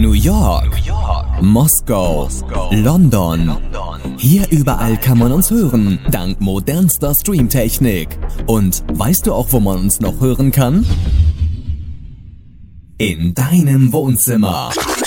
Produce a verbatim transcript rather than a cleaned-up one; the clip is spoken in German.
New York, New York, Moskau, Moskau, London. London. Hier überall kann man uns hören, dank modernster Streamtechnik. Und weißt du auch, wo man uns noch hören kann? In deinem Wohnzimmer.